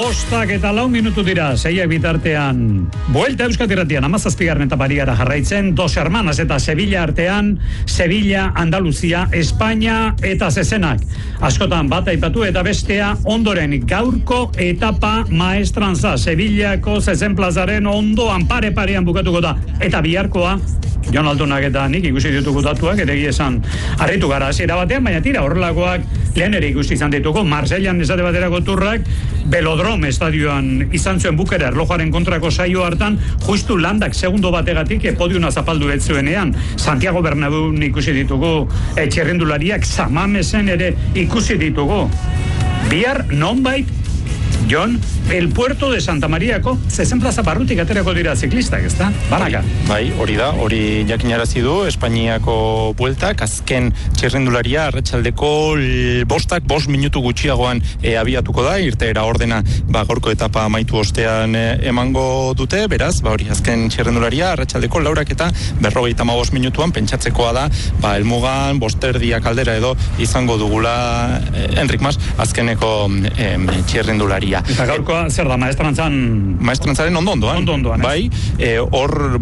4:04 dira, 6 bitartean. Buelta Euskadi Irratian, 17. etapari gara jarraitzen, Dos Hermanas eta Sevilla artean, Sevilla, Andaluzia, Espainia eta zezenak. Askotan bat aipatu eta bestea ondoren gaurko etapa maestranza, Sevillako zezen plazaren ondoan pare-parean bukatuko da. Eta biharkoa, Jon Altunak eta nik ikusi ditugu datuak, egia esan harritu gara hasiera batean, baina tira horrelakoak lehen ere ikusi izan ditugu. Marsellan esate baterako turrak, Velodrome estadioan izan zuen bukera erlojuaren kontrako saio hartan, justu landak segundo bategatik podiuna zapaldu etzuenean. Santiago Bernabeun ikusi ditugu, txirrindulariak Samamesen ere ikusi ditugu. Bihar nonbait, Jon, el puerto de Santa Mariako zezen plaza barrutik aterako dira ziklistak, ezta? Banaka. Bai, hori da, hori jakinarazi du Espainiako bueltak, azken txirrindularia arratsaldeko 5 minutu gutxiagoan abiatuko da, irteera ordena gaurko etapa amaitu ostean emango dute, beraz, hori azken txirrindularia arratsaldeko 4:55 minutuan pentsatzekoa da, helmugan 5:30 aldera edo izango dugula Enric Mas azkeneko txirrindularia. Eta gaurkoa, zer da, maestrantzaren ondoan. Bai, hor,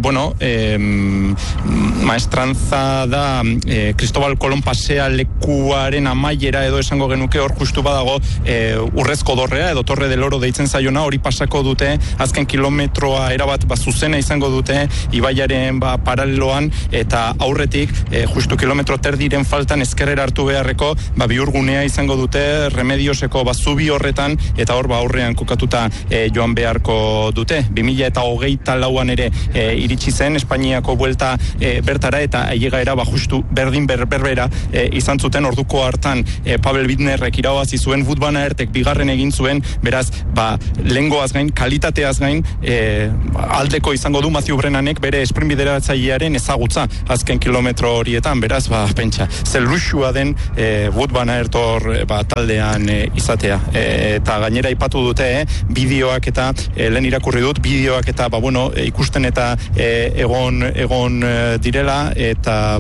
maestranza da Cristobal Colón pasea lekuaren amaiera edo esango genuke, hor justu badago urrezko dorrea edo Torre del Oro deitzen zaiona, hori pasako dute, azken kilometroa erabat zuzena izango dute, ibaiaren paraleloan, eta aurretik, justu kilometro terdiren faltan ezkerrera hartu beharreko, bihurgunea izango dute, Remedioseko zubi horretan, eta hor aurrean kokatuta joan beharko dute. 2024an ere iritsi zen Espainiako buelta bertara, eta ailegaera justu berdin berbera izan zuten. Orduko hartan Pavel Bittnerrek irabazi zuen, Wout van Aertek bigarren egin zuen, beraz, lehengoaz gain, kalitateaz gain, aldeko izango du Mathieu Brennanek bere sprint bideratzailearen ezagutza azken kilometro horietan, beraz, pentsa, zer luxua den Wout van Aert hor taldean izatea. Eta gainera ipatu dute, bideoak eta lehen irakurri dut, bideoak eta ikusten eta egon direla, eta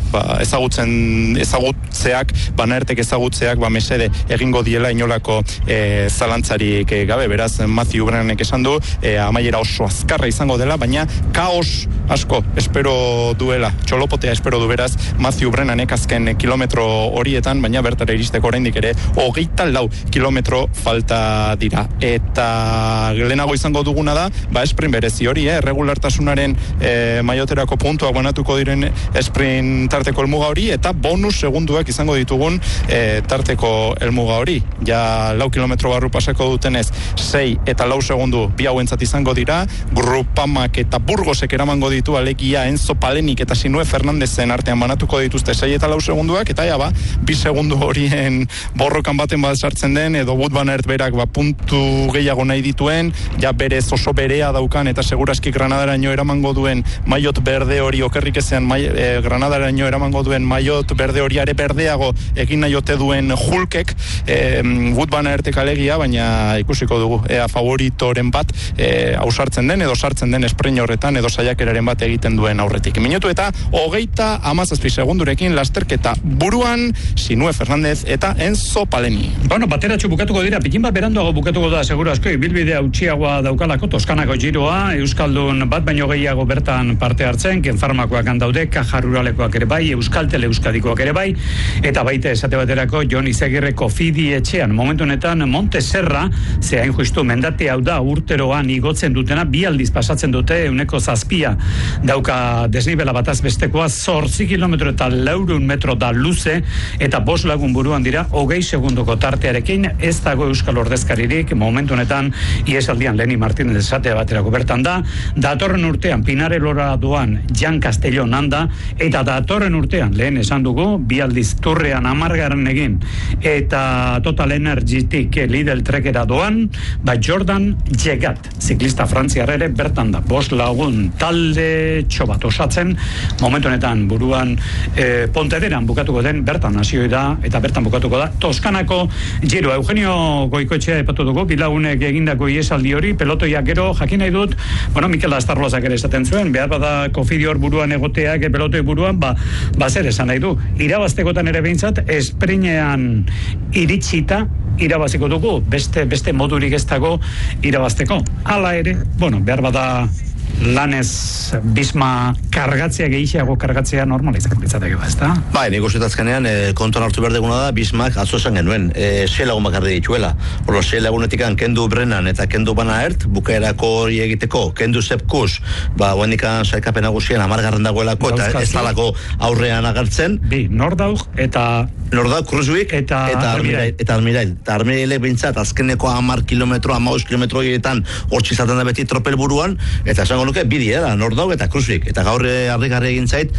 ezagutzeak, Van Aertek ezagutzeak mesede egingo diela inolako zalantzarik gabe. Beraz, Mathieu Brennanek esan du, amaiera oso azkarra izango dela, baina kaos asko espero duela, txolopotea espero du, beraz, Mathieu Brennanek azken kilometro horietan, baina bertara iristeko oraindik ere 24 kilometro falta dira. Eta lehenago izango duguna da, sprint berezi hori, regulartasunaren maioterako puntuak banatuko diren sprint tarteko helmuga hori, eta bonus segunduak izango ditugun tarteko helmuga hori. Ja 4 kilometro barru pasako dutenez 6 eta 4 segundu bi hauentzat izango dira. Grupamak eta Burgosek eramango ditu, alegia Enzo Palenik eta Sinue Fernandezen artean banatuko dituzte 6 eta 4 segunduak, eta 2 segundu horien borrokan baten sartzen den, edo Wout van Aert berak puntu gehiago nahi dituen, berez oso berea daukan, eta seguraski Granadaraino eramango duen maiot berde hori, okerrik ezean Granadaraino eramango duen maiot berde horiare berdeago egin nahi ote duen Hulkek, Wout van Aertek alegia, baina ikusiko dugu, favoritoren bat ausartzen den, edo sartzen den sprint horretan, edo saiakeraren bat egiten duen aurretik. Minutu eta 37 segundurekin lasterketa buruan, Sinue Fernandez eta Enzo Paleni. Bateratxo bukatuko dira, pikin bat beranduago bukatuko da, seguro asko, ibilbidea utxiagoa daukalako, Toskanako giroa, Euskaldun bat baino gehiago bertan parte hartzen, Kenfarmakoak handaude, Caja Ruralekoak ere bai, Euskaltel Euskadikoak ere bai, eta baita esate baterako Jon Izagirreko Fidi etxean, momentu honetan Monteserra, zehain justu mendate hau da urteroan igotzen dutena, 2 aldiz pasatzen dute, 107 dauka desnibela bataz bestekoa, 8 kilometro eta 400 metro da luze, eta 5 lagun buruan dira, 20 segundoko tartearekin, ez dago Euskal ordezkaririk, momentu honetan iesaldian Leni Martínez esate baterako bertan da, datorren urtean Pinarelora doan Jan Castellón handa, eta datorren urtean lehen esan dugu, 2 aldiz turrean 10 egin, eta Total Energytik Lidl Trekera doan, Jordan Jegat, ziklista frantziarra ere bertan da, 5 lagun talde txobat osatzen, momentu honetan buruan Pontederan bukatuko den, bertan hasioi da, eta bertan bukatuko da Toskanako giroa. Eugenio Goikoetxea epatu dugu, bilagun lagunek egindako iesaldi hori, pelotoiak gero, jakin nahi dut, bueno, Mikel Astarlozak ere esaten zuen, behar bada Kofidi hor buruan egoteak, pelotoi buruan, zer esan nahi du. Irabaztekotan ere behintzat, esprinean iritsita, irabaziko dugu, beste modurik ez dago irabazteko. Hala ere, bueno, behar bada lanez Bisma kargatzea gehiago kargatzea normalizak litzateke ezta? Bai, nik uste azkenean kontuan hartu behar duguna da Bismak atzo esan genuen, 6 lagun bakarri dituela. Hor 6 lagunetik kendu Brennan eta kendu Van Aert, bukaerako hori egiteko, kendu Sepp Kuss, guendikan sailkapen nagusien 10. dagoelako eta ez talako aurrean agertzen. Bi, Nordaug eta Kruiswijk eta Armirail. Eta Armirailek behintzat azkeneko 10 kilometro, 15 kilometro horietan hortzi izaten da beti tropel buruan, eta esango nuke bidi da, Nordaug eta Kruiswijk. Eta gaur harrigarri egin zait,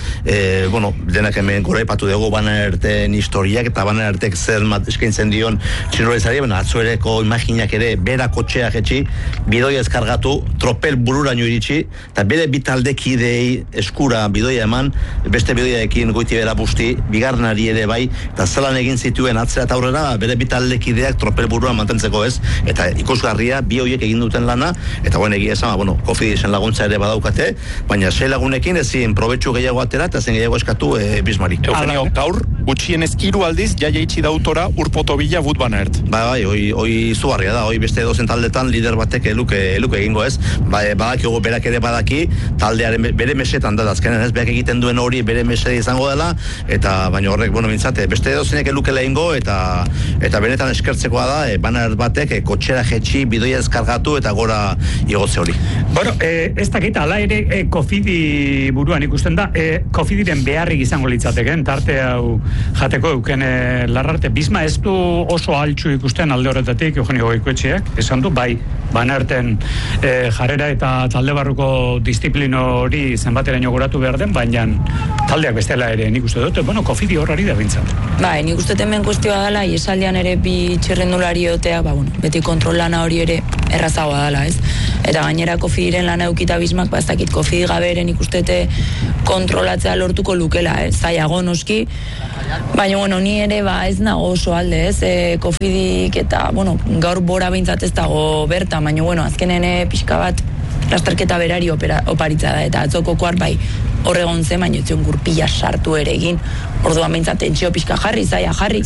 denak hemen goraipatu dugu Van Aerten historiak eta Van Aertek zer eskaintzen dion txirrolezari, atzoereko imaginak ere bera kotxea jetxi, bidoia ezkargatu, tropel bururaino iritsi, eta bere bitaldekidei eskura bidoia eman, beste bidoiaekin goiti bera busti, bigarnari ere bai, eta zelan egin zituen atzera eta aurrera, bere bitaldekideak tropel buruan mantentzeko ez, eta ikusgarria bi hoiek egin duten lana, eta egia esan, Kofidisen laguntza ere badaukate, baina 6 lagunekin ezin probetxu gehiago atera eta zen gehiago eskatu Bismari. Eugenio, gaur, gutxienez 3 aldiz jaia itxi da autora Urpotobila Wout van Aert. Bai, hoi izugarria da, hoi beste dozen taldetan lider batek eluke egingo ez, badakigu berak ere badaki, taldearen bere mesetan da, azkenean ez, berak egiten duen hori bere mesede izango dela, eta baina horrek, mintzate, beste dozenek elukela ingo, eta benetan eskertzekoa da, Van Aert batek kotxera jetxi, bidoia ezkargatu eta gora igotze hori. Bueno, ez dakit, ala ere Kofidi buruan ikusten da, Kofidiren beharrik izango litzateken, tarte hau jateko euken Larrarte. Bisma ez du oso altxu ikusten alde horretatik, Eugenio Goikoetxeak, esan du, bai, Van Aerten jarrera eta talde barruko disiplino hori zenbateraino goratu behar den, baina taldeak bestela ere nik uste dut, Kofidi horrari da bintzat. Bai, nik uste hemen kuestioa dela, iesaldian ere bi txirrendulari otea, beti kontrolana hori ere errazagoa dela, ez? Eta gainera Kofidiren lana eukita Bismak, ez dakit Kofidi gaberen ikustete kontrolatzea lortuko lukela, zaiago noski, baina, ni ere ez nago oso alde, ez, Kofidik eta, gaur bora behintzat ez dago berta, baina, azkenen pixka bat lasterketa berari oparitza da, eta atzoko kuar bai horregon zen, baina etzion gurpila sartu ere egin, orduan behintzat tentsio pixka jarri, zaia jarri,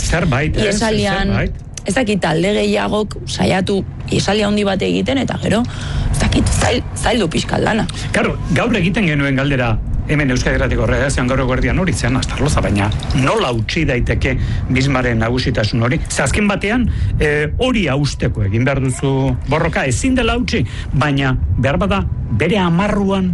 iesalian, ez dakit talde gehiagok saiatu iesalia handi bat egiten, eta gero, ez dakit zaildu pixka aldana. Karo, gaur egiten genuen galdera, hemen Euskadi Irratiko erredakzioan gaur eguerdian hori zen Astarloza, baina nola utzi daiteke Bismaren nagusitasun hori? Azken batean, hori hausteko egin behar duzu borroka, ezin dela utzi, baina behar bada bere amarruan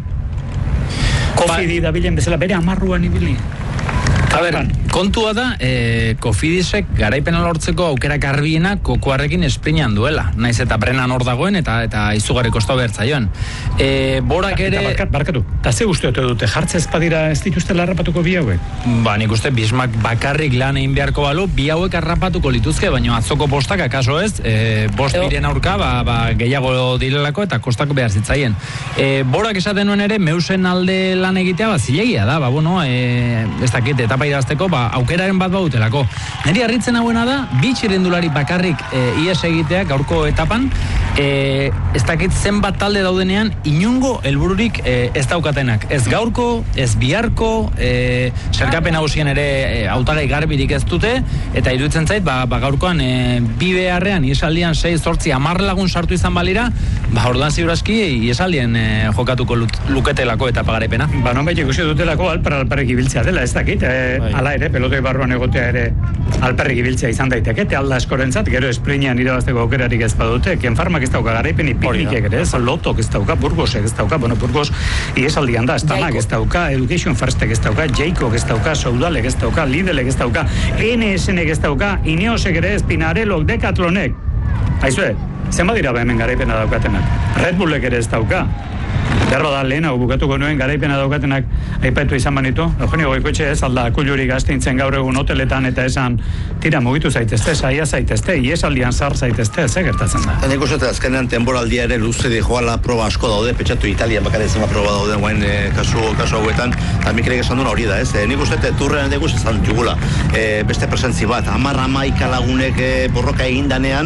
Kofidi dabilen bezala, bere amarruan ibili. A ber, kontua da, Kofidisek garaipena lortzeko aukera garbiena kokoarrekin esprinean duela. Naiz eta Brennan hor dagoen eta izugarri kostau behartzaion. Borak ere... Barkatu, eta ze uste dute, jartze ezpadira ez dituzte larrapatuko bi hauek? Nik uste Bismak bakarrik lan egin beharko balu, bi hauek harrapatuko lituzke, baina atzoko postak akaso ez, bost biren aurka, gehiago direlako eta kostako behar zitzaien. Borak esaten nuen ere, Meusen alde lan egitea, zilegia da, ez dakit, etapa idazteko, aukeraren bat bautelako. Neri harritzen hauena da, bi txirrendulari bakarrik ies egitea gaurko etapan, ez dakit zenbat talde daudenean, inungo helbururik ez daukatenak. Ez gaurko, ez biharko, sailkapen nagusien ere hautagai garbirik ez dute, eta iruditzen zait, gaurkoan bi beharrean, iesaldian 6-8 10 lagun sartu izan balira, orduan ziurazki iesaldien jokatuko luketelako etapa garaipena. Non baita ikusi dutelako alperrek ibiltzea dela, ez dakit, hala ere, pelotoi barruan egotea ere alperrik ibiltzea izan daiteke, alda eskorentzat, gero esprinean irabazteko aukerarik ez badute, Kenfarmak ez dauka garaipen ipiknikek ere, Lotok ez dauka, Burgosek ez dauka, Burgos iesaldian da, Stanak ez dauka, Education Firstek ez dauka, Jaikok ez dauka, Soudalek ez dauka, Lidelek ez dauka, NSnek ez dauka, Ineosek ere ez, Pinarelok, Decathlonek. Aizue, zenbat dira hemen garaipena daukatenak? Red Bullek ere ez dauka. Berro da lehen hau bukatuko nuen garaipena daukatenak aipatu izan banitu. Eugenio Goikoetxe ez alda kullurik gaztintzen gaur egun hoteletan eta esan tira mugitu zaitezte, saia zaitezte, iesaldian zar zaitezte, ze gertatzen da. Nik uste azkenean temporaldia ere luze di joala proba asko daude, petxatu Italia bakarrik zema proba dauden guain kasu hauetan, eta mikerek esan duen hori da, ez? Nik uste turrean dugu esan jugula, beste presentzi bat, 10-11 lagunek borroka egindanean,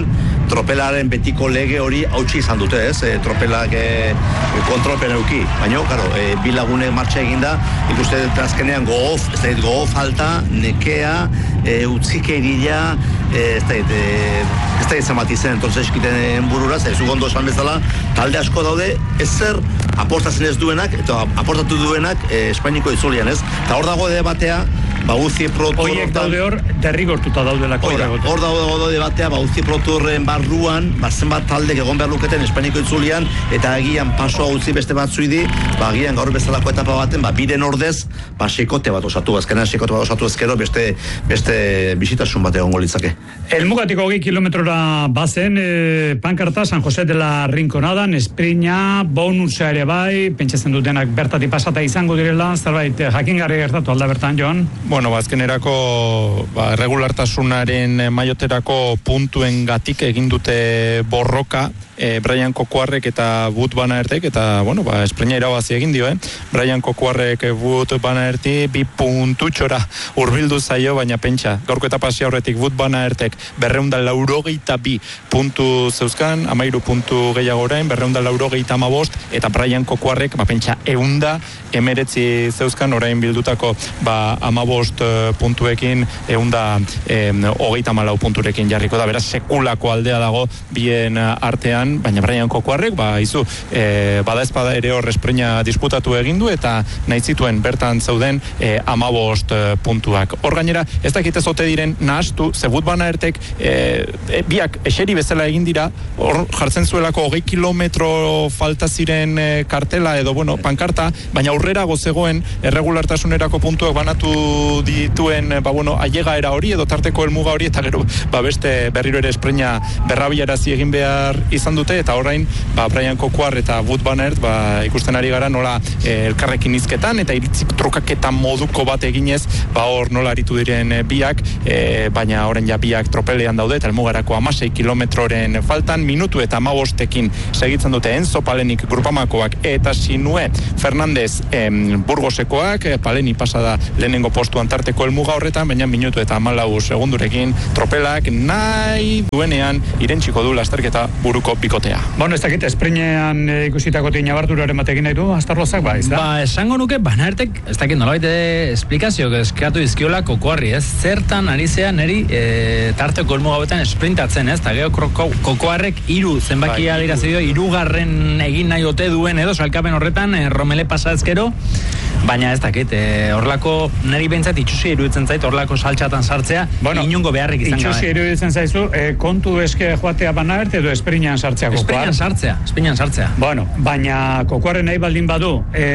tropelaren betiko lege hori hautsi izan dute, ez? Tropelak kontrolpen euki. Baina, claro, bi lagunek martxa eginda, ikuste azkenean gogo falta, nekea, utzikeria, ez da izan bat izen, entonces eskiten bururaz, ez ugondo esan bezala, talde asko daude, ezer aportatzen ez duenak, eta aportatu duenak Espainiko itzulian, ez? Eta hor dago debatea, Uzi Pro Tour oiek daude hor, derrigortuta daudelako. Hor daude batea, Uzi Pro Tourren barruan, zenbat taldek egon behar luketen Espainiko itzulian, eta agian pasoa utzi beste batzuidi, agian gaur bezalako etapa baten, biren ordez, sekote bat osatu, azkenean sekote bat osatu ezkero, beste bisitasun bat egongo litzake. Elmugatiko 20 kilometrora bazen, pankarta San José de la Rinconadan, esprina, bonusa ere bai, pentsatzen dutenak bertatik pasata izango direla, zerbait jakingarri gertatu alda bertan, Jon? Bueno, azkenerako regulartasunaren maioterako puntuen gatik egin dute borroka Brian Kokuarrek eta Wout van Aertek, eta, bueno, esprina irabazi egin dio, Brian Kokuarrek Wout van Aerti 2 puntutxora hurbildu zaio, baina pentsa, gaurko eta pasia horretik Wout van Aertek 282 puntu zeuzkan, 13 puntu gehiago orain, 285, eta Brian Kokuarrek, pentsa, 119 zeuzkan, orain bildutako 15 puntuekin, 134 punturekin jarriko da, beraz, sekulako aldea dago bien artean, baina Brian Kokuarrek, bada espada ere hor esprina disputatu egindu, eta nahi zituen bertan zeuden 15 puntuak. Hor gainera, ez dakite zote diren nahastu, ze Wout van Aertek biak eseri bezala egin dira, hor jartzen zuelako 20 kilometro falta ziren kartela edo, pankarta, baina aurrera gozegoen erregulartasunerako puntuak banatu dituen, ailegaera hori edo tarteko helmuga hori, eta gero, beste berriro ere esprina berrabilarazi egin behar izan dute, eta orain Brian Kokuar eta Wout van Aert ikusten ari gara nola elkarrekin izketan, eta iritzik trukaketan moduko bat eginez, hor nola aritu diren biak, baina orain ja biak tropelean daude, eta elmugarako 16 kilometroren faltan, minutu eta 15ekin segitzen dute Enzo Palenik grupamakoak, eta Sinue Fernandez Burgosekoak, Paleni pasada lehenengo postuan tarteko helmuga horretan, baina minutu eta 14 segundurekin tropelak nahi duenean irentsiko du lasterketa buruko bikotea. Ez dakit, esprinean ikusitako teina barduraren batekin nahi du, Astarlozak, ez da? Esango nuke, Van Aertek, ez dakit, nolabait esplikazio eskatu izkiola Kokuarri, ez? Zertan ari zean neri tarteko helmuga betan esprintatzen, ez? Eta gero Kokuarrek 3 zenbakia dirazi dio, 3 egin nahi ote duen edo, salkapen horretan, Romele pasatzkero, baina ez dakit, horlako neri bentsat itxusi iruditzen zait, horlako saltxatan sartzea, inungo beharrik izan gabe. Itxusi iruditzen zaizu, kontu eske joatea Van Aert edo esprinean sartzea Kokuar? Esprinean sartzea. Baina Kokuarren nahi baldin badu,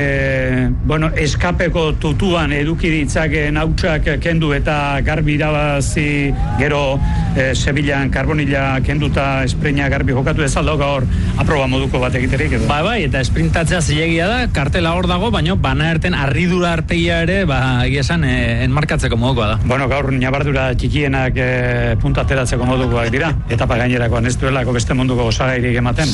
eskapeko tutuan eduki ditzakeen hautsak kendu eta garbi irabazi gero Sevillan karbonila kenduta esprina garbi jokatu ezaldo gaur aproba moduko bat egiterik edo. Eta esprintatzea zilegia da, kartela hor dago, baina Van Aerten arridura arpegia ere, egia esan, enmarkatzeko modukoa da. Gaur nabardura txikienak puntateratzeko modukoak dira, etapa gainerakoan ez duelako beste munduko osagairik ematen.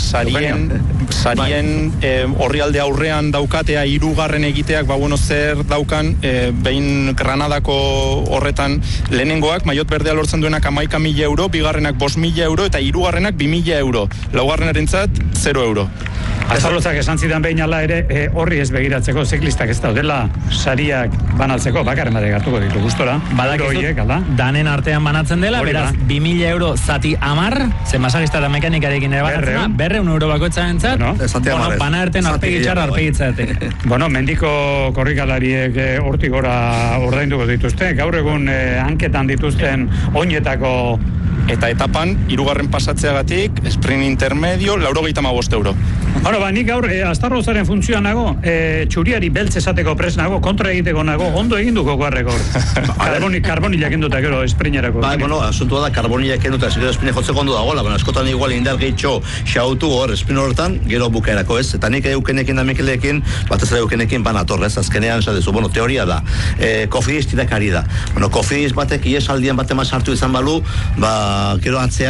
Sarien orrialde aurrean daukatea 3 egiteak, zer daukan, behin Granadako horretan lehenengoak, maiot berdea lortzen duenak 11.000 euro, bigarrenak 5.000 euro, eta 3 2.000 euro. Laugarrenarentzat 0 euro. Azarlozak esan zidan behin ala ere, horri ez begiratzeko ziklistak ez daudela sariak banaltzeko, bakarren batek hartuko ditu gustora. Badakizu, danen artean banatzen dela, beraz, 2.000 euro zati 10, ze masagista eta mekanikarekin ere banatzena, 200 euro bakoitzaren entzat, Van Aerten arpegitxarra arpegitzatik. Mendiko korrikalariek hortik gora ordainduko dituzte, gaur egun hanketan dituzten oinetako eta etapan, 3 pasatzeagatik, sprint intermedio, 95 euro. Nik gaur, Astarlozaren funtzioan nago, txuriari beltz esateko pres nago, kontra egiteko nago, ondo eginduko Kokuarrek hor. Karbonila kenduta gero esprinerako. Asuntua da, karbonila kenduta, gero esprine jotzeko ondo dagoela, askotan igual indar gehitxo xautu hor, esprine horretan, gero bukaerako ez. Eta nik eukenekin da Mikelekin, batez ere eukenekin banatorrez, azkenean, esatezu, teoria da, Cofidis tirakari da. Cofidis batek, iesaldian bat emaz hartu izan balu, gero atzean,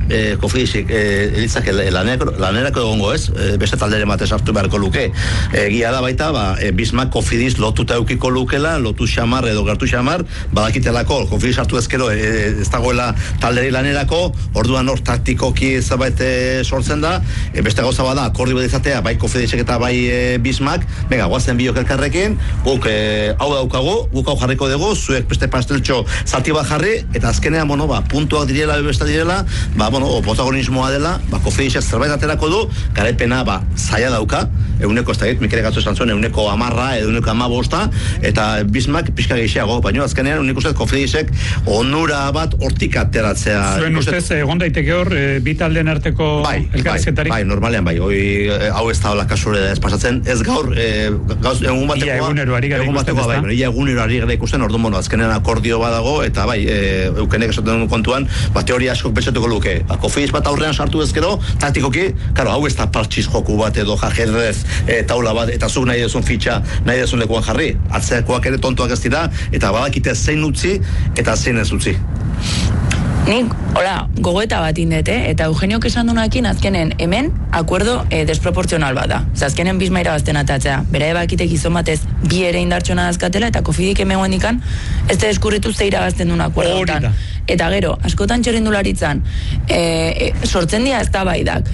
Kofidisek elitzak lanerako egongo ez, beste taldere mate sartu beharko luke. Egia da baita, Bismarck Kofidis lotuta eukiko lukela, lotu xamar edo gertu xamar, badakitelako, Kofidis hartu ezkero ez dagoela talderi lanerako, orduan hor taktikoki zabait sortzen da, beste gauza bada, akordio bat izatea, bai Kofidisek eta bai Bismarck, venga, guazen biok elkarrekin, guk hau daukagu, guk hau jarriko dugu, zuek beste pasteltxo zati bat jarri, eta azkenean, puntuak direla, besta direla, protagonismoa dela, Kofidisek zerbait aterako du, garaipena, zaila dauka, euneko ez da git, Mikele Gatzo esan zuen, euneko 10 edo euneko 15, eta Bismarck pixka gehiago, baina azkenean, unik ustez Kofidisek onura bat hortik ateratzea. Zuen ustez, egon daiteke hor, bi taldeen arteko elkarrizketari? Bai, normalean bai, hau ez da hola kasure ez pasatzen, ez gaur, egun batekoa, egunero ari gara ikusten, orduan, azkenean akordio badago, eta bai, eukenek esaten kontuan, teoria askok pentsatuko luke, Kofidis bat aurrean sartu ezkero, taktikoki, hau ez da partxiz joku bat edo ajedrez taula bat, eta zuk nahi dezun fitxa, nahi dezun lekuan jarri, atzeakoak ere tontuak ez dira, eta badakite zein utzi eta zein ez utzi. Nik, gogoeta bat indete, eta Eugeniok esan dunakin azkenen hemen acuerdo desproportzional bat da. Azkenen Bisma irabazten atatzea. Bera ebakitek izan batez bi ere indartxona dazkatela, eta Kofidik hemen guendikan ez da eskurritu ze irabazten duen acuerdo. Eta gero, askotan txerrindularitzan, sortzen dira ez da baidak.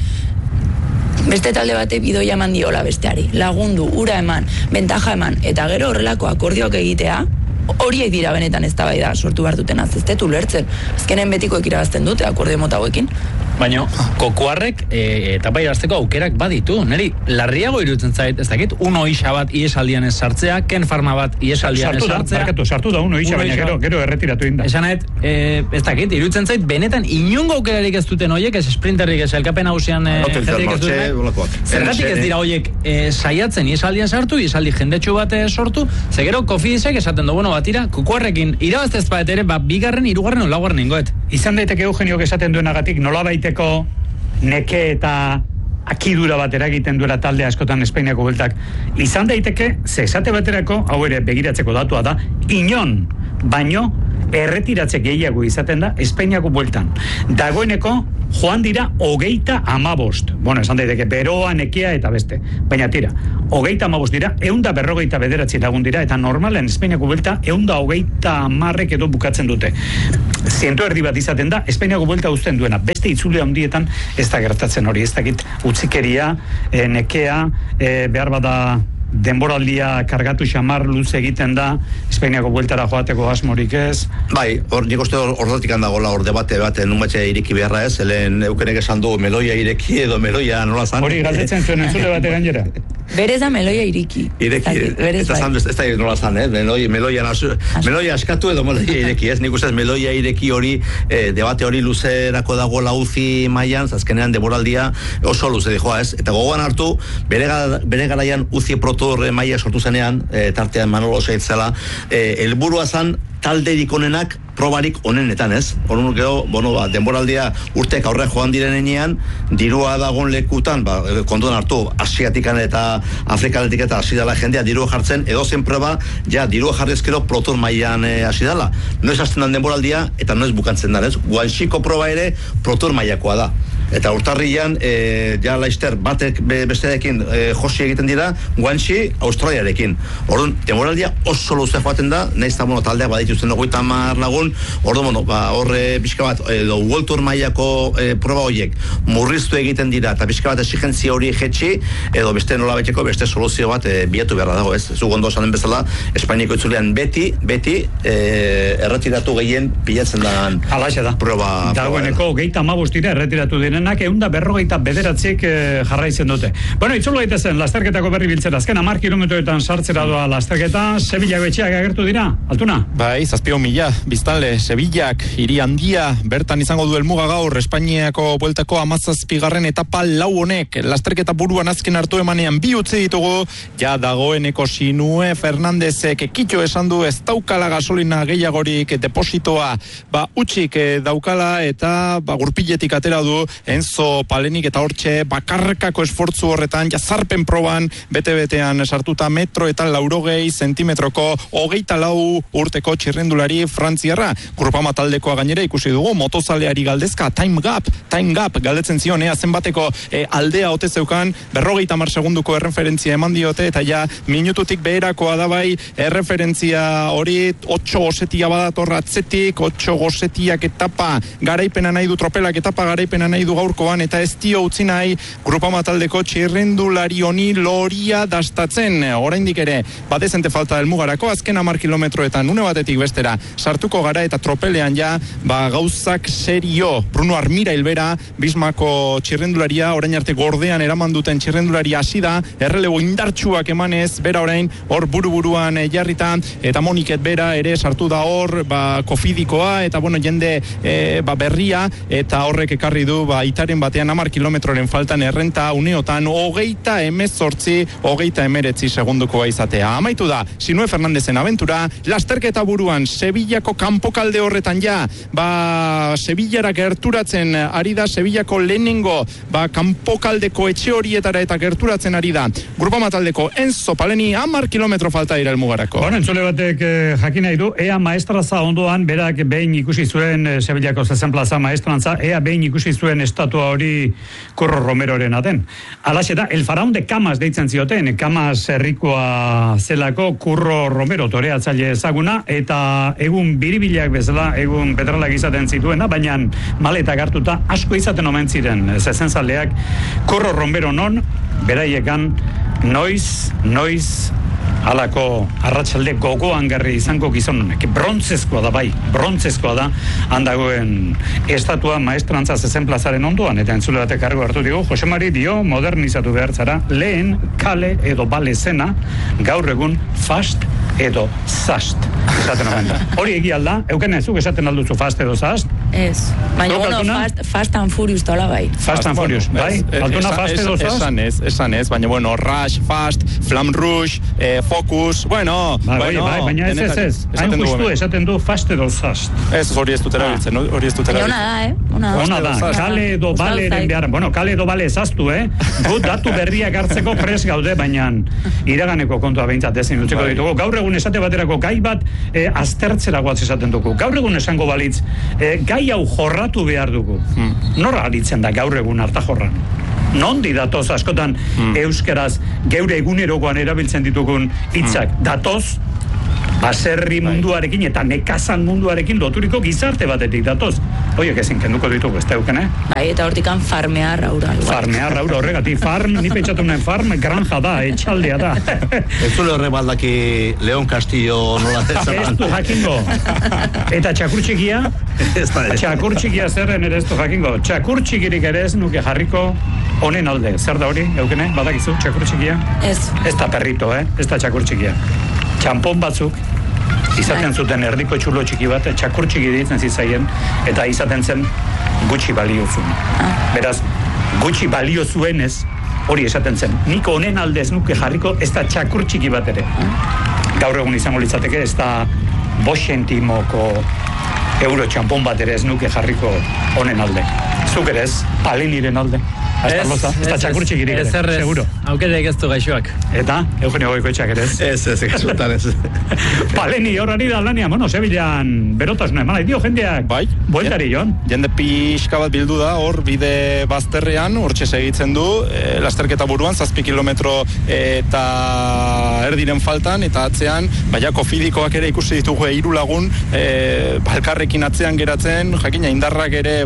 Beste talde bate bidoia eman diola besteari. Lagundu, ura eman, bentaja eman, eta gero horrelako akordioak egitea, horiek dira benetan ez da bai da sortu behar duten aztetu lertzen. Azkenen betikoek irabazten dute akordio mota hauekin. Baina, kokoarrek etapa irabazteko aukerak baditu. Neri, larriago iruditzen zait, ez dakit, uno isa bat iesaldian ez sartzea, Ken Farma bat iesaldian ez sartzea. Sartu da uno isa, baina gero erretiratu inda. Esanet, ez dakit, iruditzen zait, benetan inungo aukerarik ez duten horiek, ez sprinterrik ez elkapen hausian jenderik ez duten. Zergatik ez dira horiek saiatzen iesaldian sartu, iesaldi jendetxu bat sortu, zegero Kofidisek esaten du, batira, kokoarrekin irabaztez bat ere, bigarren, hirugarren o laugarren ingoet. Izan daiteke Eugeniok esaten duenagatik nolabaiteko neke eta akidura bat eragiten duela talde askotan Espainiako bueltak. Izan daiteke, ze esate baterako, hau ere begiratzeko datua da, inon, baino, erretiratze gehiago izaten da Espainiako bueltan. Dagoeneko, joan dira 35. Bueno, esan daiteke, beroa, nekea eta beste. Baina tira, 35 dira, 149 lagun dira, eta normalen Espainiako buelta 130 edo bukatzen dute. 100 erdi bat izaten da, Espainiako buelta uzten duena. Beste itzule handietan ez da gertatzen hori, ez dakit utzikeria, nekea, behar bada denboraldia kargatu xamar luze egiten da, Espainiako bueltara joateko asmorik ez. Bai, nik uste horretik handagoela hor debate bat numatxe ireki beharra ez, helen eukenek esan du meloia ireki edo meloia nola zan. Hori galdetzen zuen entzule bate gainera. Berez da meloia ireki. Ireki, ez da nola zan, meloia askatu edo meloia ireki, ez, nik uste meloia ireki hori, debate hori luzerako dagoela uzi mailan, azkenean denboraldia oso luze dijoa ez, eta gogoan hartu, bere garaian uzi proto maia sortu zenean, tartean Manolo Seitzela, helburua zan talderik onenak probarik onenetan, ez? Horren gero, denboraldia urtek aurre joan direnean, dirua dagoen lekutan, kontuan hartu, asiatikan eta afrikaletik eta hasi dela jendea dirua jartzen, edo zen proba, ja, dirua jarrezkero protor mailan hasi dela. Noiz hasten den denboraldia, eta noiz bukantzen da, ez? Guanxiko proba ere protor mailakoa da. Eta urtarrian, ja Laister batek besteekin josi egiten dira, Guanxi Australiarekin. Orduan, demoraldia oso luze joaten da, nahiz eta taldeak badituzten 30 lagun, orduan, horre pixka bat, edo World Tour mailako proba horiek murriztu egiten dira, eta pixka bat exigentzia hori jetxi, edo beste nola beteko, beste soluzio bat bilatu beharra dago, ez? Zu gondo esan den bezala, Espainiako itzulean beti, erretiratu gehien pilatzen da proba. Dagoeneko, 35 dira erretiratu direnak, 149 jarraitzen dute. Bueno, itzulu gaitezen, lasterketako berri biltzera. Azken 10 kilometroetan sartzera doa lasterketa, Sevilla betxeak agertu dira, Altuna? Bai, 7.000, biztanle, Sevillak, hiri handia, bertan izango du helmuga gaur, Espainiako bueltako 17. etapa lau honek, lasterketa buruan azken hartu emanean bi utzi ditugu, ja dagoeneko Sinue Fernandezek kitxo esan du ez daukala gasolina gehiagorik depositoa, utxik daukala eta gurpiletik atera du Enzo Palenik eta hortxe bakarkako esfortzu horretan jazarpen proban bete-betean sartuta metro eta 80 zentimetroko 24 urteko txirrendulari frantziarra. Grupama taldekoa gainera ikusi dugu motozaleari galdezka time gap galdetzen zion zenbateko aldea ote zeukan 50 segunduko erreferentzia eman diote eta ja minututik beherakoa da bai erreferentzia hori 8 gosetia badator atzetik 8 gosetiak etapa garaipena nahi du tropelak etapa garaipena nahi du gaurkoan eta ez dio utzi nahi Grupama taldeko txirrendulari honi loria dastatzen oraindik ere badezente falta helmugarako azken 10 kilometroetan une batetik bestera sartuko gara eta tropelean ja gauzak serio Bruno Armira hilbera Bismako txirrendularia orain arte gordean eraman duten txirrendularia hasi da errelebo indartsuak emanez bera orain hor buruan jarrita eta Moniket bera ere sartu da hor kofidikoa eta jende berria eta horrek ekarri du itaren batean 10 kilometroren faltan errenta uneotan 39 segundukoa izatea. Amaitu da Sinue Fernandezen abentura lasterketa buruan Sevillako kanpokalde horretan ja Sevillara gerturatzen ari da Sevillako lehenengo kanpokaldeko etxe horietara eta gerturatzen ari da Grupama taldeko Enzo Paleni 10 kilometro falta dira helmugarako. Entzule batek jakin nahi du ea maestraza ondoan berak behin ikusi zuen Sevillako zezen plaza maestrantza ea behin ikusi zuen estatua hori Curro Romeroren aten. Alaxe da, el faraón de Camas deitzen zioten, Camas herrikoa zelako Curro Romero toreatzaile ezaguna eta egun biribilak bezala egun petralak izaten zituena, baina maleta hartuta asko izaten omen ziren zezenzaleak Curro Romero non beraiekan noiz halako arratsalde gogoan garri izango gizon honek. Brontzezkoa da handagoen estatua maestrantza zezen plazaren ondoan, eta entzule batek kargu hartu digu, Jose Mari dio modernizatu behar zara, lehen kale edo bale zena, gaur egun fast edo zast. Esaten omen da. Hori egia alda, euken ezuk esaten alduzu fast edo zast? Ez, baina fast and furious tola bai. Fast and furious, bai? Altuna fast edo zast? Esan ez, baina rush, fast, flam rouge, focus, baina ez. Hain justu esaten du fast edo zast. Ez hori ez dut erabiltzen, hori ez dut erabiltzen. Ona da, kale edo baleren behar, kale edo bale ezaztu, gu datu berriak hartzeko pres gaude, baina iraganeko kontua behintzat ezin utziko ditugu. Gaur egun esate baterako gai bat aztertzera guatz esaten dugu. Gaur egun esango balitz, gai hau jorratu behar dugu. Norra aritzen da gaur egun hartajorran? Nondi datoz askotan euskeraz geure egunerokoan erabiltzen ditugun hitzak datoz baserri munduarekin eta nekazan munduarekin loturiko gizarte batetik datoz. Oiek ezin kenduko ditugu, ez teuken, Bai, eta hortikan farmear aura. Farmear aura horregatik, ni pentsatu nahen farm, granja da, etxaldea da. Ez zule horre baldaki Leon Castillo nola ezan. Ez du jakingo. Eta txakurtxikia? Txakurtxikia zerren ere ez du jakingo. Txakurtxikirik ere ez nuke jarriko honen alde. Zer da hori, eukene? Badakizu, txakurtxikia? Ez. Ez da perrito, ez da txakurtxikia. Txampon batzuk izaten zuten erdiko txulo txiki bat, txakur txiki ditzen zitzaien, eta izaten zen gutxi balio zuen. Beraz, gutxi balio zuenez, hori esaten zen. Niko honen aldez nuke jarriko, ez da txakur txiki bat ere. Gaur egun izango litzateke, ez da 5 zentimoko euro txampon bat ere ez nuke jarriko honen alde. Zuk ere ez, Paleniren alde. Ez da txakur txikirik ere, seguro. Aukerek ez du gaixoak. Eta, Eugenio Goikoetxeak ere ez? Ez, gaixotan ez. Paleni, horrari da lania, Sevillan berotasuna eman, dio jendeak. Bai. Bueltari, Jon. Jende pixka bat bildu da, hor bide bazterrean, hortxe segitzen du, lasterketa buruan, 7 kilometro eta erdiren faltan, eta atzean, kofidikoak ere ikusi ditugu 3 lagun, balkarrekin atzean geratzen, jakina indarrak ere,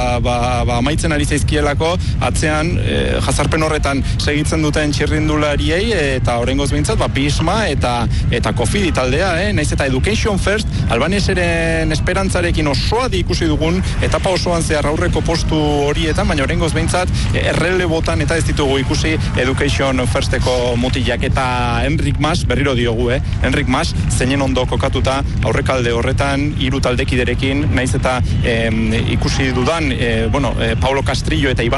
amaitzen ari zaizkielako, atzean jazarpen horretan segitzen duten txirrindulariei eta oraingoz behintzat Bisma eta Kofidi taldea, naiz eta Education First albaneseren esperantzarekin osoa ikusi dugun etapa osoan zehar aurreko postu horietan, baina oraingoz behintzat errelebotan eta ez ditugu ikusi Education Firsteko mutilak eta Enric Mas, berriro diogu, Enric Mas zeinen ondo kokatuta aurrekalde horretan 3 taldekiderekin, naiz eta ikusi dudan Paulo Castrillo eta Iban Romeo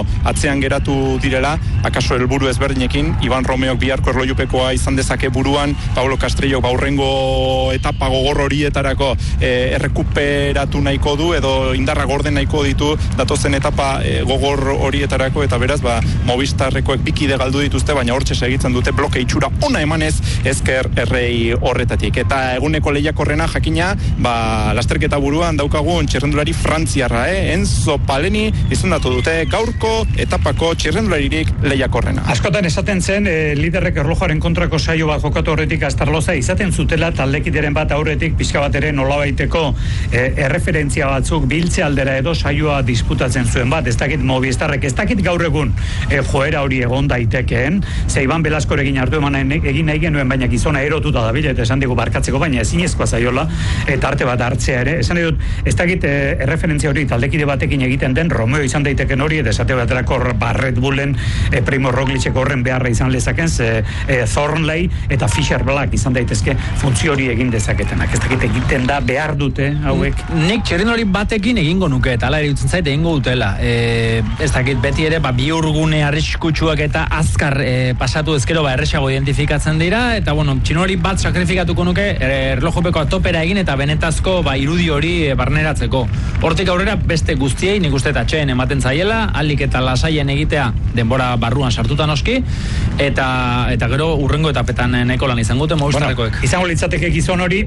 atzean geratu direla, akaso helburu ezberdinekin, Iban Romeok biharko erlojupekoa izan dezake buruan, Paulo Castrillok aurrengo etapa gogor horietarako errekuperatu nahiko du, edo indarra gorden nahiko ditu datozen etapa gogor horietarako, eta beraz, Movistarrekoek bikide galdu dituzte, baina hortxe segitzen dute bloke itxura ona emanez ezker errei horretatik. Eta eguneko lehiakorrena jakina, lasterketa buruan daukagun txirrendulari frantziarra, Enzo Paleni izendatu dute gaurko etapako txirrendularirik lehiakorrena. Askotan esaten zen, liderrek erlojuaren kontrako saio bat jokatu horretik Astarloza izaten zutela taldekideren bat aurretik pixka bat ere nolabaiteko erreferentzia batzuk biltze aldera edo saioa disputatzen zuen bat, ez dakit Movistarrek, ez dakit gaur egun joera hori egon daitekeen, ze Iban Belaskorekin hartu egin nahi genuen, baina gizona erotuta da bilet, esan digu barkatzeko, baina ezinezkoa zaiola, eta arte bat hartzea ere, esan dut, ez dakit erreferentzia hori taldekide batekin egiten den, Romeo izan daiteken hori, eta esate baterako Red Bullen Primo Roglicek horren beharra izan lezaken, Thornley eta Fisher Black izan daitezke funtzio hori egin dezaketenak, ez dakit egiten da behar dute hauek. Nik txirrindulari batekin egingo nuke, eta ala eritzen zait egingo dutela. Ez dakit beti ere, bi urgune arriskutsuak eta azkar pasatu ezkero erresago identifikatzen dira, eta txirrindulari bat sakrifikatuko nuke erlojopeko topera egin eta benetazko irudi hori barneratzeko. Hortik aurrera beste guztiei nik uste atxeen ematen zaiela, alik eta lasaien egitea denbora barruan sartuta noski, eta gero urrengo etapetan nahiko lan izango dute Movistarrekoek. Izango litzateke gizon hori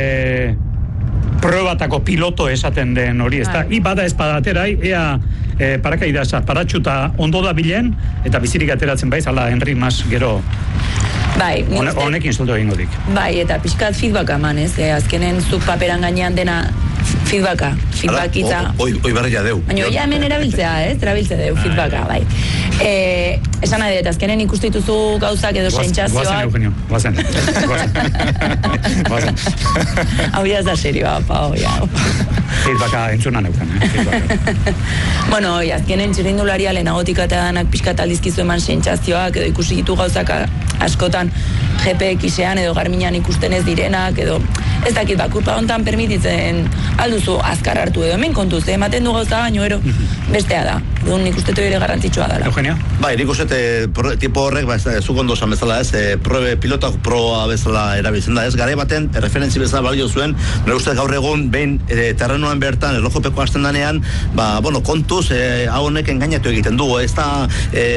probatako piloto esaten den hori, ez da? Bada espadaterai, ea parakaidasa paratxuta ondo da bilen, eta bizirik ateratzen baiz, ala Henry Mas gero honekin zultu egingo dik. Bai, eta pixkat feedbacka eman, ez? Azkenen zuk paperan gainean dena feedbackitza. Oi barria deu. Baina ja hemen erabiltzea, ez? Erabiltze deu feedbacka, bai. Esan nahi dut, azkenen ikustituzu gauzak edo sentsazioak. Guazen. Hau ya ez da serioa, Pau, ja. Feedbacka entzuna neukan, azkenen txirrindularia lehenagotik eta danak pixkat aldizkizu eman sentsazioak edo ikusi ditu gauzak askotan GPX-ean edo Garminan ikusten ez direnak edo ez dakit kurpa hontan permititzen alduzu azkar hartu edo hemen kontuz, ematen du gauza baino ero bestea da. Nik uste ere garrantzitsua dela. Eugenia? Bai, nik uste tipo horrek, zuk ondo esan bezala ez, pilotak proa bezala erabiltzen da ez, gare baten referentzi bezala balio zuen, nire uste gaur egun behin terrenoan bertan erlojopeko hasten danean, kontuz, hau honek engainatu egiten du, ez da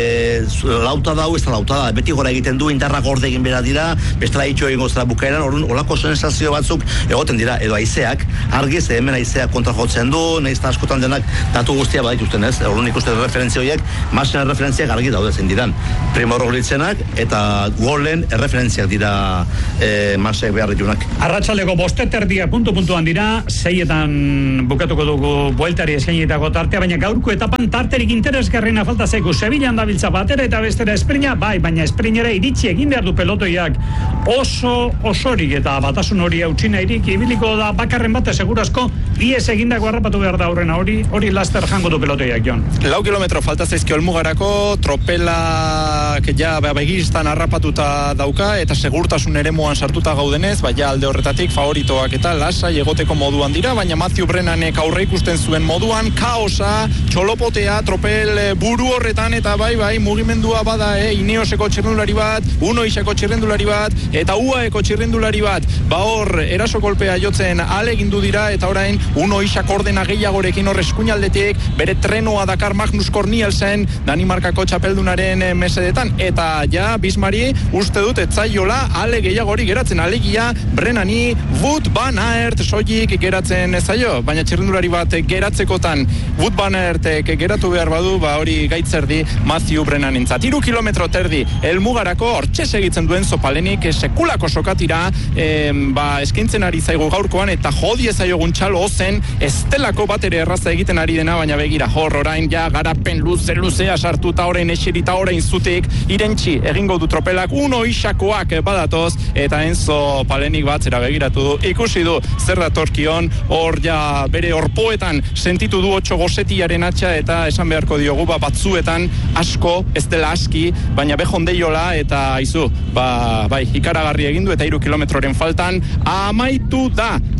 lauta da, ez da lauta da, beti gora egiten du, indarra gorde egin bera dira, bestela itxo egin gozera bukaeran, olako sensazio batzuk egoten dira, edo haizeak, argiz, hemen haizeak kontra jotzen du, nahiz da askotan denak datu guztia badituzten ez, ikuste referentzia horiek, masen referentziak argi daude zen diran. Primo Rogliczenak eta Golen erreferentziak dira masek behar ditunak. Arratsaldeko 5:30 puntuan dira, 6etan bukatuko dugu bueltari eskainitako tartea, baina gaurko etapan tarterik interesgarriena falta zaigu. Sevillan dabiltza batera eta bestera esprina, bai, baina esprinera iritsi egin behar du pelotoiak osorik eta batasun hori hautsinairik ibiliko da bakarren bate segurazko ies egindako harrapatu behar da aurrena hori laster jango du pelotoiak, Jon. 4 kilometro falta zaizkio helmugarako, tropelak begiristan harrapatuta dauka eta segurtasun eremuan sartuta gaudenez, alde horretatik favoritoak eta lasai egoteko moduan dira, baina Matthew Brennanek aurre ikusten zuen moduan kaosa, txolopotea, tropel buru horretan eta bai mugimendua bada, Ineoseko txirrendulari bat, Unoixako txirrendulari bat eta UAEko txirrendulari bat, hor eraso kolpea jotzen alegindu dira eta orain Unoixak ordena gehiagorekin hor eskuinaldetik bere trenoa Dakar Magnus Cornielsen, Danimarkako txapeldunaren mesedetan, eta Bismari uste dut etzaiola ale gehiagori geratzen, alegia Brennani Wout van Aert soilik geratzen zaio, baina txirrendulari bat geratzekotan Wout van Aertek geratu behar badu, hori gaitzerdi Matthew Brennanintzat. 3 kilometro terdi helmugarako hortxe segitzen duen Zopalenik sekulako sokatira eskaintzen ari zaigu gaurkoan eta jodie zaiogun txalo ozen estelako bat ere erraza egiten ari dena, baina begira hor orain garapen luzea sartuta orain eserita orain zutik irentxi egingo du tropelak Unoixakoak badatoz eta Enzo Palenik batzera begiratu du, ikusi du zer datorkion, hor bere orpoetan sentitu du 8 gozetiaren atxa eta esan beharko diogu batzuetan asko, ez dela aski, baina behondeiola eta aizu, ikaragarri egindu eta 3 kilometroren faltan amaitu da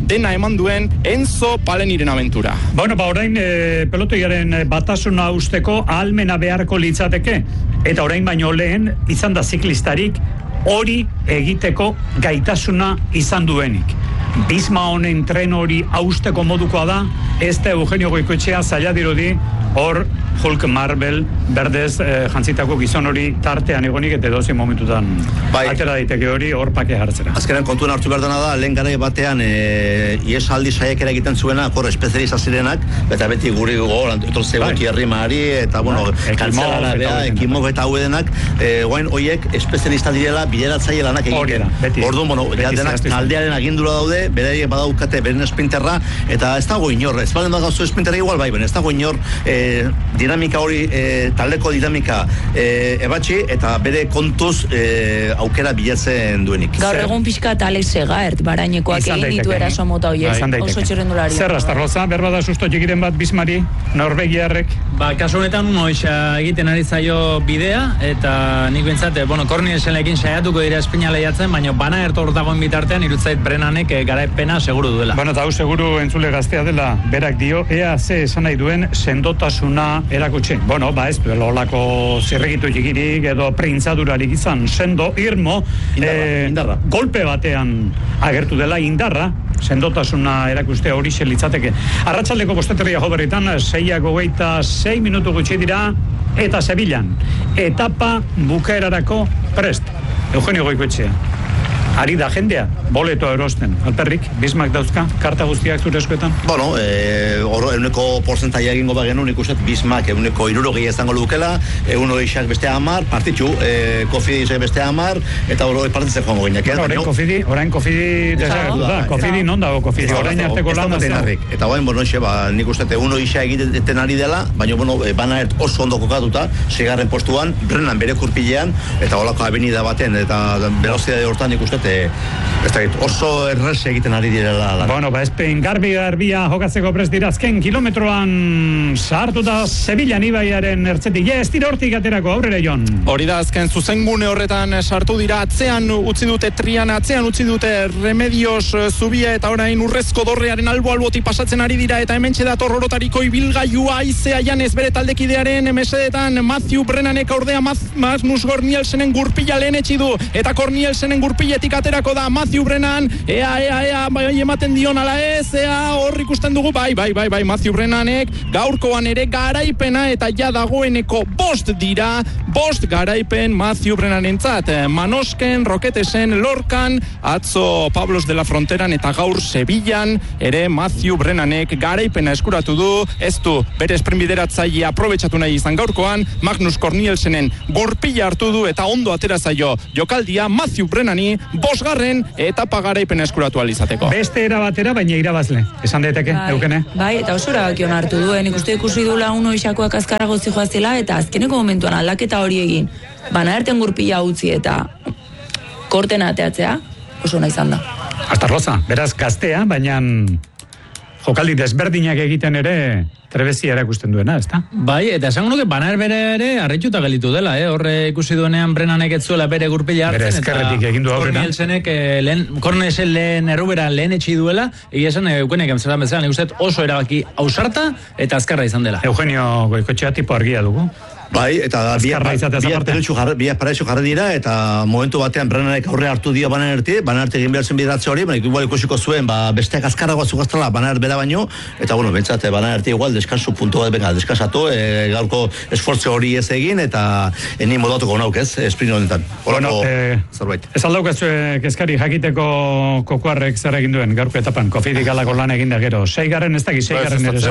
dena eman duen Enzo Paleniren abentura. Bueno, orain pelotoiaren batasuna usteko ahalmena beharko litzateke, eta orain baino lehen izan da ziklistarik hori egiteko gaitasuna izan duenik. Bisma honen tren hori hausteko modukoa da, ez da Eugenio Goikoetxea zaila dirudi, hor Hulk Marvel berdez jantzitako gizon hori tartean egonik eta edozein momentutan atera daiteke hori hor pake hartzera. Azkenean kontuan hartu behar dena da, lehen garai batean iesaldi saiakera egiten zuena, hor espezializazirenak, eta beti guri gogor, etortzegoti herrimari, eta kantzelara, ekimok eta hau edenak, guain horiek espezialista direla, bideratzaile lanak egiten. Orduan, denak taldearen agindura daude, beraiek badaukate beren esprinterra, eta ez dago inor, ez balen da gauzu esprinterra igual, bai, ez dago inor dinamika hori, taldeko dinamika ebatxi, eta bere kontuz aukera bilatzen duenik. Gaur egun pixka eta Alex Segaert, barainekoak egin ditu eraso mota horiek, oso txirrendulari. Zer, Astarloza, berbada susto txikiren bat Bismari, Norvegiarrek? Kasu honetan hoxa egiten ari zaio bidea, eta nik bintzat, Kornielsenekin saiatuko dira espina lehiatzen, baina bana hor dagoen bitartean, irutzait Brennanek garaipena seguru duela. Bueno, eta hau seguru entzule gaztea dela, berak dio, ea ze esan nahi duen sendotasuna erakutsi. Bueno, ez, olako zirregitu txikirik edo printzadurarik izan sendo, irmo, indarra. Golpe batean agertu dela indarra, sendotasuna erakustea hori litzateke. Arratsaldeko 7:00 jo berritan, 6:26 minutu gutxi dira, eta Sevillan. Etapa bukaerarako prest. Eugenio Goikoetxea. Ari da jendea, boletoa erosten. Alperrik, Bismak dauzka, karta guztiak zure eskuetan? Bueno, euneko porcentaia egingo bagenu, nik uste Bismak euneko 60 izango lukela, egun horixak beste 10, partitxu, Kofidi beste 10, eta hori partitzen joango gineak. Orain Kofidi desagatu da. Kofidi non dago Kofidi, orain arteko lan da. Eta orain, nik uste egun horixak egiten ari dela, baina, Banaert oso ondo kokatuta, 6. postuan, Brennan bere kurpilean, eta holako avenida baten, eta velozidade hortan nik uste oso errez egiten ari direla. Bueno, ezpen garbia jokatzeko prest dira azken kilometroan sartu da Sevillan ibaiaren ertzetik. Ez dira hortik aterako, aurrera Jon. Hori da azken zuzengune horretan sartu dira, atzean utzi dute Triana, atzean utzi dute Remedios zubia, eta orain Urrezko dorrearen albo-albotik pasatzen ari dira, eta hementxe dator orotariko ibilgailua aizea janez bere taldekidearen mesedetan Matthew Brennanek ordea Magnus Kornielsenen gurpila lehenetsi du, eta Kornielsenen gurpiletik aterako da Matthew Brennan, ea, bai ematen dion ala ez, hor ikusten dugu, bai, Matthew Brennanek gaurkoan ere garaipena, eta ja dagoeneko 5 dira, 5 garaipen Matthew Brennanentzat, Manosken, Roketesen, Lorcan, atzo Pablos de la Fronteran, eta gaur Sevillan ere Matthew Brennanek garaipena eskuratu du, ez du bere sprintbideratzaile aprobetxatu nahi izan gaurkoan, Magnus Kornielsenen gurpila hartu du, eta ondo atera zaio jokaldia Matthew Brennani 5. etapa garaipena eskuratu alizateko. Beste era batera, baina irabazle. Esan daiteke, Eukene? Bai, eta oso erabakion hartu duen. Ikusi dula uno isakoak azkarra gozti joazela, eta azkeneko momentuan aldaketa hori egin. Banaerten gurpila utzi eta korten ateatzea, oso nahi izan da. Astarloza, beraz gaztea, baina jokaldi desberdinak egiten ere trebezia erakusten duena, ezta? Bai, eta esango nuke Banaer bere ere arretxuta gelitu dela, horre ikusi duenean Brennanek ez zuela bere gurpila hartzen, bere eskerretik egin du aurrera. Kornielsen lehen errubera lehen etxi duela, egia esan Eugenek emzeran bezala, nik uste oso erabaki ausarta eta azkarra izan dela. Eugenio Goikoetxea tipo argia dugu. Bai, eta biak paraixo jarri dira, eta momentu batean Brennanek aurre hartu dio Banaerti egin behar zen bideratze hori, igual ikusiko zuen, besteak azkarragoa zugaztela Banaert bera baino, eta bentsat Banaerti igual deskansu puntu bat, deskansatu, gaurko esfortze hori ez egin, eta eni modatuko nauk ez, sprint honetan. Zerbait. Ez aldaukaz kezkari jakiteko kokuarrek zer egin duen, gaurko etapan, Kofidi galako lan egin da gero, 6. ez dakit 6. ere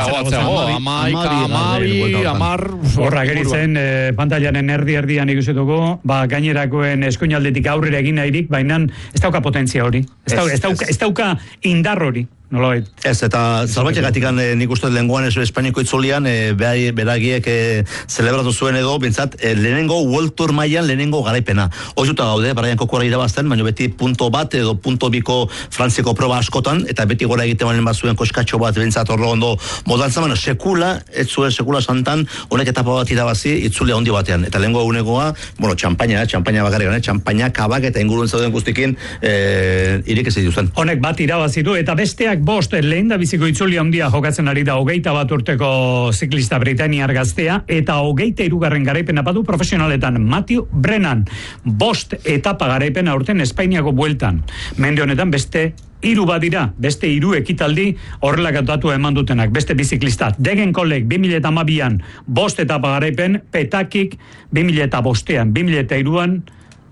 sartu geritzen, pantailanen erdian ikusetuko, gainerakoen eskuinaldetik aurrera egin nahirik, baina ez dauka potentzia hori. Ez dauka indar hori. nolabait. Ez, eta zalbatxegatik nik uste lenguan Espainiako itzulian beragiek zelebratu zuen edo, bintzat, lehenengo World Tour mailan lehenengo garaipena. Hoizuta gaude, Brian Kokora irabazten, baina beti punto bat edo punto biko Frantziako proba askotan, eta beti gora egiten balen bat zuen koskatxo bat bintzat horro ondo modaltza, baina sekula santan, honek etapa bat irabazi itzulia ondi batean. Eta lehenengo egunegoa, txampaina bakarrik, txampaina, kabak eta inguruen zauden guztikin irik ez dituzten. Honek bat irabazi du, eta besteak bost lehen da biziko itzulia handia jokatzen ari da 21 urteko ziklista britainiar gaztea, eta 23. garaipena badu profesionaletan Matthew Brennan, 5 etapa garaipena aurten Espainiako bueltan. Mende honetan beste 3 badira, beste 3 ekitaldi horrelak datu eman dutenak, beste biziklista. Degenkolek 2012an 5 etapa garaipen, Petakik 2005an, 2003an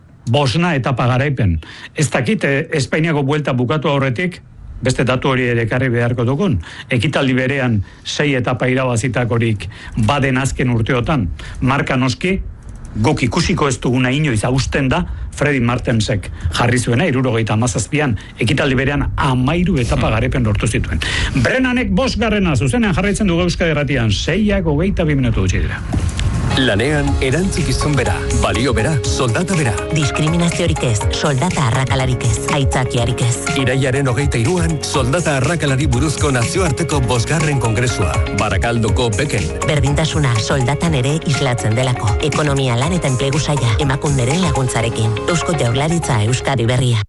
5 etapa garaipen. Ez dakit, Espainiako buelta bukatu aurretik, beste datu hori ere ekarri beharko dugun. Ekitaldi berean 6 etapa irabazitakorik baden azken urteotan. Marka noski, guk ikusiko ez duguna inoiz hausten da, Freddy Martensek jarri zuena 77an, ekitaldi berean 13 etapa garaipen lortu zituen. Brennanek 5. zuzenean jarraitzen dugu Euskadi Irratian, 6:22 minutu gutxi dira. Lanean erantzukizun bera, balio bera, soldata bera. Diskriminaziorik ez, soldata arrakalarik ez, aitzakiarik ez. Iraiaren 23an, soldata arrakalari buruzko nazioarteko 5. kongresua, Barakaldoko Beken. Berdintasuna soldatan ere islatzen delako. Ekonomia, lan eta enplegu saila, emakunderen laguntzarekin. Eusko Jaurlaritza, Euskadi Berria.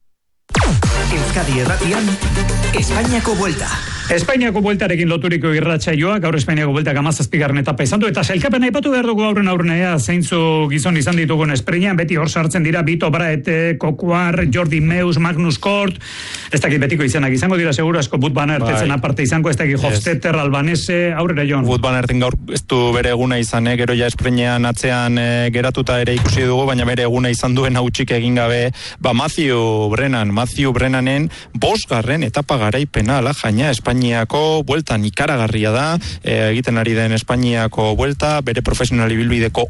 Euskadi Irratian, Espainiako Buelta. Espainiako bueltarekin loturiko irratsaioa, gaur Espainiako bueltak 17. etapa izan du, eta sailkapen aipatu behar dugu aurren zeintzu gizon izan ditugun espreinian, beti hor sartzen dira Vito Braete, Kokuar, Jordi Meus, Magnus Kort, ez dakit betiko izanak izango dira seguro asko, Wout van Aerten aparte izango, ez dakit Hofstetter, Albanese, aurrera Jon. Wout van Aerten gaur ez du bere eguna izan, gero ja espreinian atzean geratuta ere ikusi dugu, baina bere eguna izan duen hautsik egin gabe, Matthew Brennanen 5. etapa garaipena ala jaina Espainiako bueltan ikaragarria da, egiten ari den Espainiako buelta, bere profesional ibilbideko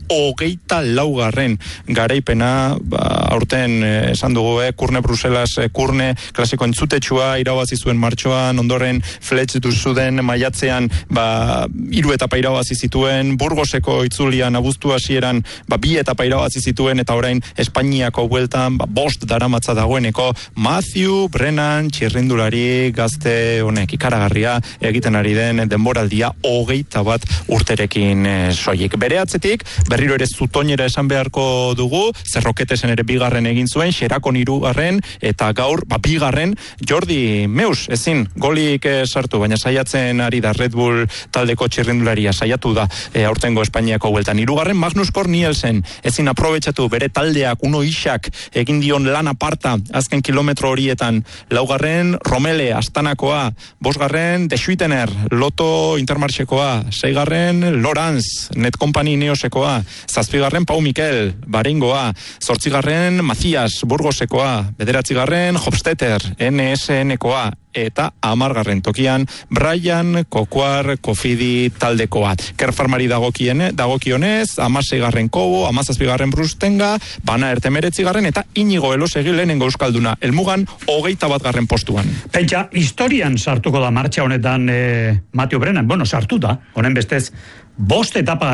24. garaipena, aurten esan dugu, Kurne Bruselas, Kurne klasiko entzutetsua irabazi zuen martxoan, ondoren Fletch duzuden maiatzean 3 etapa irabazi zituen, Burgoseko itzulian abuztu hasieran 2 etapa irabazi zituen, eta orain Espainiako bueltan 5 daramatza dagoeneko Matthew Brennan txirrindulari gazte honek ikaragarria egiten ari den denboraldia 21 urterekin soilik. Bere atzetik, berriro ere Zutoinera esan beharko dugu, Zerroketesen ere 2. egin zuen, Xerakon 3. eta gaur 2. Jordi Meus, ezin golik sartu, baina saiatzen ari da Red Bull taldeko txirrindularia, saiatu da aurtengo Espainiako bueltan. 3. Magnus Kort Nielsen, ezin aprobetxatu bere taldeak, Uno Isak egin dion lan aparta azken kilometro horietan. 4. Romele Astanakoa, 5. De Schuitener Loto Intermarchekoa, 6. Lorenz Netcompany Neosekoa, 7. Pau Mikel Baringoa, 8. Macias Burgosekoa, 9. Hofstetter NSNkoa, eta 10. tokian Brian Kokuar Kofidi taldekoa. Kerfarmari dagokionez 16. Kobo, 17. Brustenga, Van Aerten 19. eta Inigo Elosegi lehenengo euskalduna, helmugan 21. postuan. Pentsa, historian sartuko da martxa honetan Matthew Brennan, sartu da, honen bestez 5 etapa